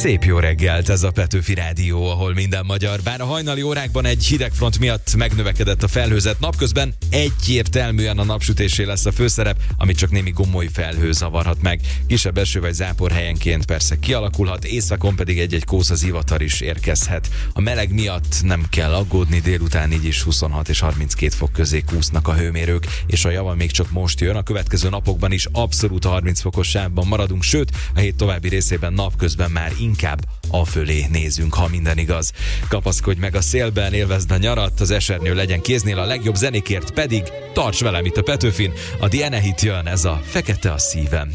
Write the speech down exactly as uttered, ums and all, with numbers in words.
Szép jó reggelt, ez a Petőfi Rádió, ahol minden magyar. Bár a hajnali órákban egy hidegfront miatt megnövekedett a felhőzet, napközben egyértelműen a napsütésé lesz a főszerep, amit csak némi gomoly felhő zavarhat meg. Kisebb eső vagy zápor helyenként persze kialakulhat, északon pedig egy-egy kósza zivatar is érkezhet. A meleg miatt nem kell aggódni, délután így is huszonhat és harminckét fok közé kúsznak a hőmérők, és a java még csak most jön. A következő napokban is abszolút a harminc fokos sávban maradunk, sőt, a hét további részében napközben már inkább afölé nézünk, ha minden igaz. Kapaszkodj meg a szélben, élvezd a nyarat, az esernyő legyen kéznél, a legjobb zenékért pedig tarts velem itt a Petőfin. A The Enehit jön, ez a Fekete a szívem.